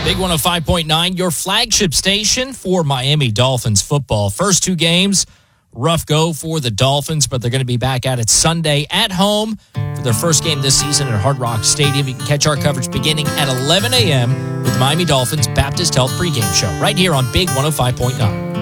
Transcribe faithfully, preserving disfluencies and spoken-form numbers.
Big one oh five point nine, your flagship station for Miami Dolphins football. First two games, rough go for the Dolphins, but they're going to be back at it Sunday at home for their first game this season at Hard Rock Stadium. You can catch our coverage beginning at eleven a.m. with the Miami Dolphins Baptist Health pregame show right here on Big one oh five point nine.